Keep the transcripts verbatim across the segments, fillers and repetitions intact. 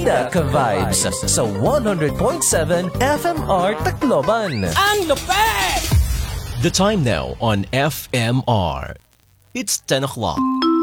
Bida ka Vibes sa one hundred point seven F M R Tacloban. Ang lupet! The time now on F M R. It's ten o'clock.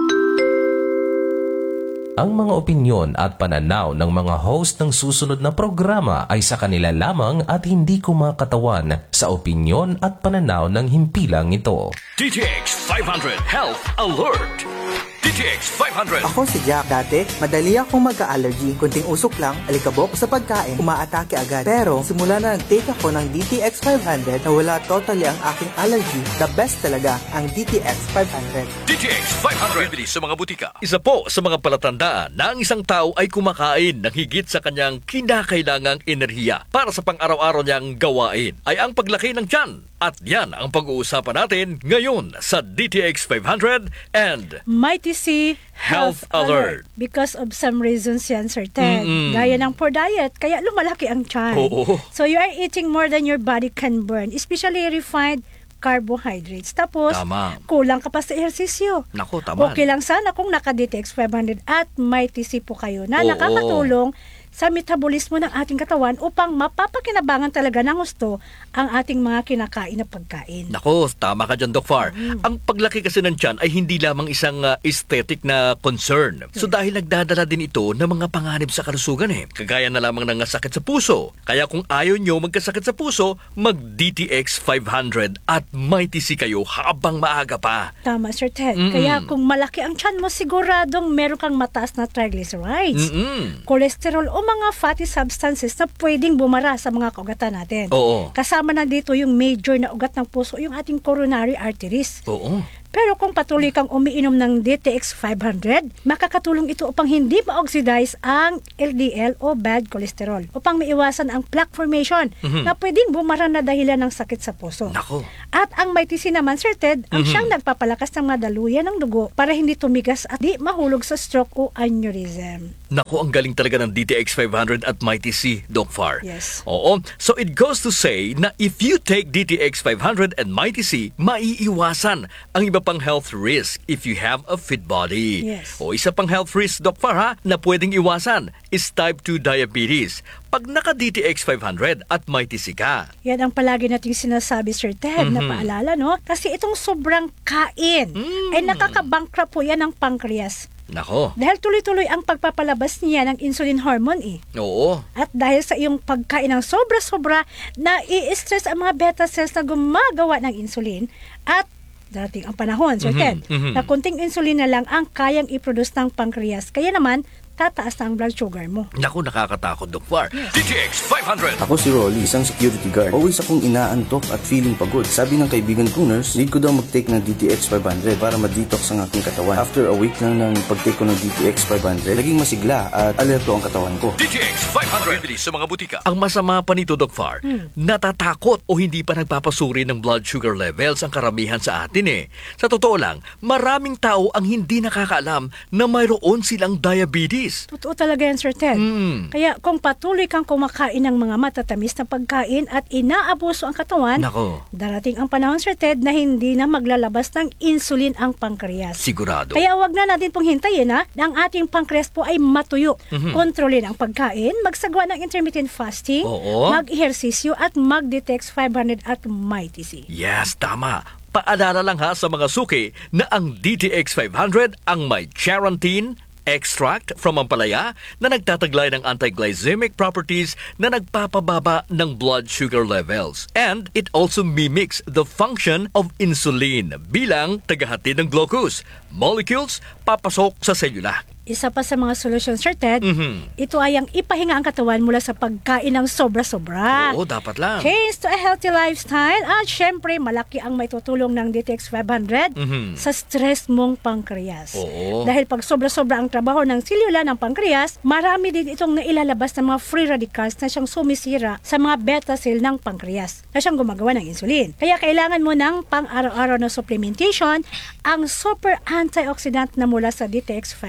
Ang mga opinyon at pananaw ng mga host ng susunod na programa ay sa kanila lamang at hindi kumakatawan sa opinyon at pananaw ng himpilang ito. D T X five hundred Health Alert! D T X five hundred. Ako si Jack. Dati, madali akong magka-allergy. Kunting usok lang, alikabok sa pagkain, umaatake agad. Pero, simula na nag-take ako ng D T X five hundred, nawala totally ang aking allergy. The best talaga, ang D T X five hundred. D T X five hundred. Bibili sa mga butika. Isa po sa mga palatandaan na ang isang tao ay kumakain ng higit sa kanyang kinakailangang enerhiya para sa pang-araw-araw niyang gawain ay ang paglaki ng tiyan. At yan ang pag-uusapan natin ngayon sa D T X five hundred and Mighty C Health Alert. Because of some reasons yan, Sir Ted. Mm-mm. Gaya ng poor diet, kaya lumalaki ang tiyan. Oo. So you are eating more than your body can burn, especially refined carbohydrates. Tapos, Tama. kulang ka pa sa ehersisyo. Nako, tama. Okay lang sana kung naka-D T X five hundred at Mighty C po kayo na Oo. nakakatulong sa metabolismo ng ating katawan upang mapapakinabangan talaga ng gusto ang ating mga kinakain na pagkain. Nako, tama ka dyan, Doc Far. Mm. Ang paglaki kasi ng tiyan ay hindi lamang isang uh, aesthetic na concern. So dahil nagdadala din ito ng mga panganib sa kalusugan eh. Kagaya na lamang ng sakit sa puso. Kaya kung ayaw nyo magkasakit sa puso, mag-D T X five hundred at Mighty C kayo habang maaga pa. Tama, Sir Ted. Mm-mm. Kaya kung malaki ang tiyan mo, siguradong meron kang mataas na triglycerides, Mm-mm. cholesterol o mga fatty substances na pwedeng bumara sa mga kaugatan natin. Oo. Kasama na dito yung major na ugat ng puso, yung ating coronary arteries. Oo. Pero kung patuloy kang umiinom ng D T X five hundred, makakatulong ito upang hindi ma-oxidize ang L D L o bad cholesterol, upang maiwasan ang plaque formation Mhm. na pwedeng bumara na dahilan ng sakit sa puso. Nako. At ang Mighty C naman, Sir Ted, ang Mhm. siyang nagpapalakas ng mga daluyan ng dugo para hindi tumigas at di mahulog sa stroke o aneurysm. Nako, ang galing talaga ng D T X five hundred at Mighty C, Doc Far. Yes. Oo. So it goes to say na if you take D T X five hundred and Mighty C, maiiwasan ang iba pang health risk if you have a fit body. Yes. O isa pang health risk, Doc Far, ha, na pwedeng iwasan is type two diabetes. Pag naka-D T X five hundred at Mighty C ka. Yan ang palagi nating sinasabi, Sir Ted, na Mhm. paalala, no? Kasi itong sobrang kain, Mm. ay nakakabankrupt po yan ng pancreas. Nako. Dahil tuloy-tuloy ang pagpapalabas niya ng insulin hormone eh. Oo. At dahil sa iyong pagkain ng sobra-sobra, na i-stress ang mga beta cells na gumagawa ng insulin at dating ang panahon, Sir Mhm, Ted, mhm. na kunting insulin na lang ang kayang i-produce ng pancreas. Kaya naman, tataas na ang blood sugar mo. Naku, nakakatakot, Doc Far. D T X five hundred. Ako si Rolly, isang security guard. Always akong inaantok at feeling pagod. Sabi ng kaibigan ko nurse, need ko daw mag-take ng D T X five hundred para ma-detox ang aking katawan. After a week lang ng pag-take ko ng D T X five hundred, naging masigla at alerto ang katawan ko. D T X five hundred. Bibili sa mga butika. Ang masama pa nito, Doc Far, natatakot o hindi pa nagpapasuri ng blood sugar levels ang karamihan sa atin eh. Sa totoo lang, maraming tao ang hindi nakakaalam na mayroon silang diabetes. Totoo talaga yan, Sir Ted. Mm. Kaya kung patuloy kang kumakain ng mga matatamis na pagkain at inaabuso ang katawan, Nako, darating ang panahon, Sir Ted, na hindi na maglalabas ng insulin ang pancreas. sigurado. Kaya wag na natin pong hintayin ha, na ang ating pancreas po ay matuyo. Mhm. Kontrolin ang pagkain, magsagawa ng intermittent fasting, Oo. mag-ehersisyo at mag-D T X five hundred at Mighty C. Yes, tama. Paalala lang ha sa mga suki na ang D T X five hundred ang may Charantine extract from ampalaya na nagtataglay ng anti-glycemic properties na nagpapababa ng blood sugar levels. And it also mimics the function of insulin bilang tagahatid ng glucose molecules papasok sa selula. Isa pa sa mga solusyon, Sir Ted, Mhm. ito ay ang ipahinga ang katawan mula sa pagkain ng sobra-sobra. Oo, dapat lang. Change to a healthy lifestyle at syempre malaki ang may tutulong ng D T X five hundred Mhm. sa stress mong pancreas. Oo. Dahil pag sobra-sobra ang trabaho ng selula ng pancreas, marami din itong nailalabas ng mga free radicals na siyang sumisira sa mga beta cell ng pancreas na siyang gumagawa ng insulin. Kaya kailangan mo ng pang-araw-araw na supplementation ang super antioxidant na mula sa D T X five hundred.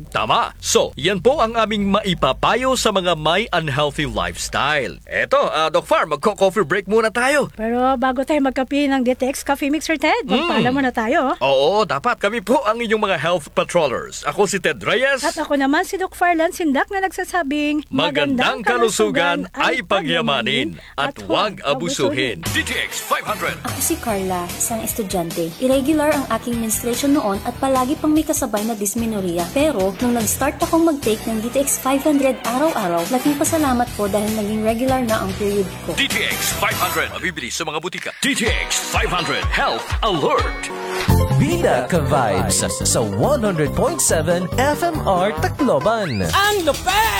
hundred. Tama. So, yan po ang aming maipapayo sa mga may unhealthy lifestyle. Eto, uh, Doc Far, magko-coffee break muna tayo. Pero bago tayo magkape ng D T X Coffee Mixer, Ted, magpaalam muna tayo. Oo, dapat. Kami po ang inyong mga health patrollers. Ako si Ted Reyes. At ako naman si Doc Farlan Sindak na nagsasabing Magandang kalusugan ay pagyamanin at huwag abusuhin. D T X five hundred. Ako si Carla, isang estudyante. Irregular ang aking menstruation noon at palagi pang may kasabay na dysmenorrhea. Pero nung nag-start akong mag-take ng D T X five hundred araw-araw, laking pasalamat ko dahil naging regular na ang period ko. D T X five hundred. Mabibili sa mga butika. D T X five hundred Health Alert. Bida ka vibes sa one hundred point seven F M R Tacloban. Ang lupet!